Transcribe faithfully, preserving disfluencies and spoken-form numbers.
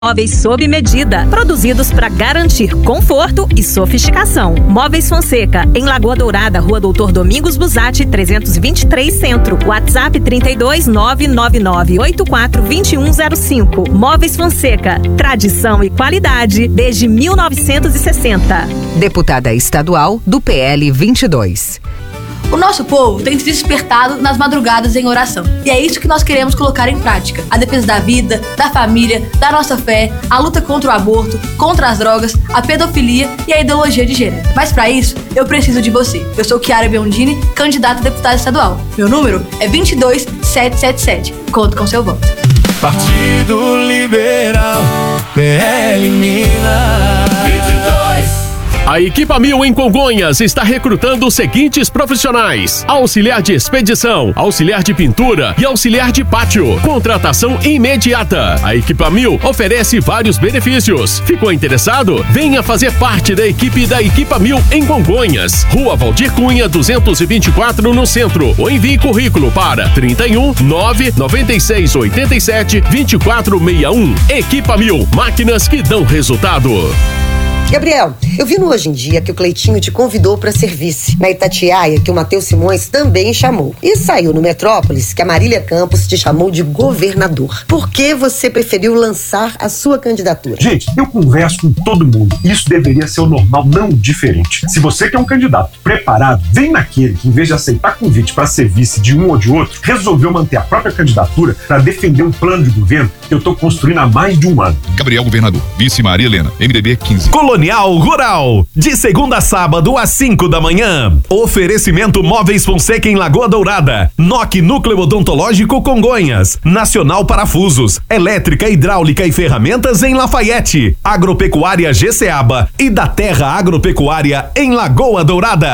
Móveis sob medida, produzidos para garantir conforto e sofisticação. Móveis Fonseca, em Lagoa Dourada, Rua Doutor Domingos Busatti, trezentos e vinte e três Centro. WhatsApp trinta e dois, nove nove nove oito quatro dois um zero cinco. Móveis Fonseca, tradição e qualidade desde mil novecentos e sessenta. Deputada estadual do P L vinte e dois. O nosso povo tem se despertado nas madrugadas em oração. E é isso que nós queremos colocar em prática. A defesa da vida, da família, da nossa fé, a luta contra o aborto, contra as drogas, a pedofilia e a ideologia de gênero. Mas para isso, eu preciso de você. Eu sou Chiara Biondini, candidata a deputada estadual. Meu número é vinte e dois, setecentos e setenta e sete. Conto com seu voto. Partido Liberal, P L Minas. vinte e dois. A Equipa Mil em Congonhas está recrutando os seguintes profissionais: auxiliar de expedição, auxiliar de pintura e auxiliar de pátio. Contratação imediata. A Equipa Mil oferece vários benefícios. Ficou interessado? Venha fazer parte da equipe da Equipa Mil em Congonhas. Rua Valdir Cunha, duzentos e vinte e quatro, no centro. Ou envie currículo para trinta e um, nove noventa e seis, oitenta e sete, vinte e quatro sessenta e um. Equipa Mil, máquinas que dão resultado. Gabriel, eu vi no Hoje em Dia que o Cleitinho te convidou para ser vice. Na Itatiaia, que o Matheus Simões também chamou. E saiu no Metrópolis que a Marília Campos te chamou de governador. Por que você preferiu lançar a sua candidatura? Gente, eu converso com todo mundo. Isso deveria ser o normal, não diferente. Se você quer um candidato preparado, vem naquele que, em vez de aceitar convite para ser vice de um ou de outro, resolveu manter a própria candidatura para defender um plano de governo que eu tô construindo há mais de um ano. Gabriel Governador, vice Maria Helena, M D B quinze. Colonial Rural, de segunda a sábado às cinco da manhã. Oferecimento Móveis Fonseca em Lagoa Dourada. N O C Núcleo Odontológico Congonhas. Nacional Parafusos, Elétrica, Hidráulica e Ferramentas em Lafayette. Agropecuária G C A B A e da Terra Agropecuária em Lagoa Dourada.